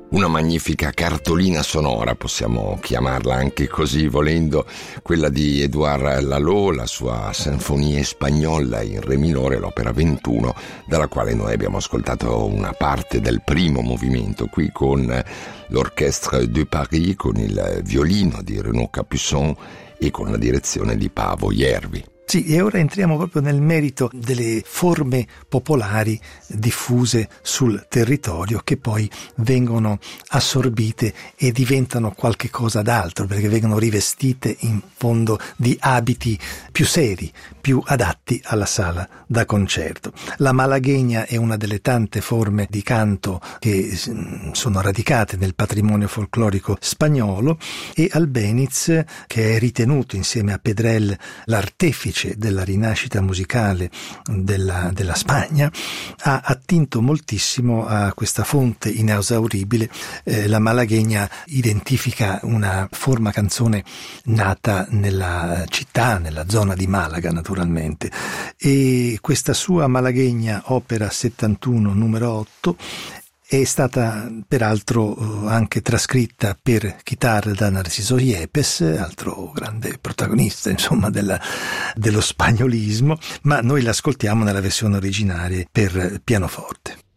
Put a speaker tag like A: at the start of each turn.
A: Una magnifica cartolina sonora, possiamo chiamarla anche così volendo, quella di Édouard Lalo, la sua Sinfonie Spagnola in re minore, l'opera 21, dalla quale noi abbiamo ascoltato una parte del primo movimento qui con l'Orchestre de Paris, con il violino di Renaud Capuçon e con la direzione di Paavo Järvi.
B: Sì, e ora entriamo proprio nel merito delle forme popolari diffuse sul territorio che poi vengono assorbite e diventano qualche cosa d'altro, perché vengono rivestite in fondo di abiti più seri, più adatti alla sala da concerto. La malagueña è una delle tante forme di canto che sono radicate nel patrimonio folclorico spagnolo, e Albéniz, che è ritenuto insieme a Pedrell l'artefice della rinascita musicale della Spagna, ha attinto moltissimo a questa fonte inesauribile. La malagueña identifica una forma canzone nata nella città, nella zona di Malaga naturalmente, e questa sua malagueña, opera 71 numero 8, è stata peraltro anche trascritta per chitarra da Narciso Yepes, altro grande protagonista insomma dello spagnolismo, ma noi l'ascoltiamo nella versione originale per pianoforte.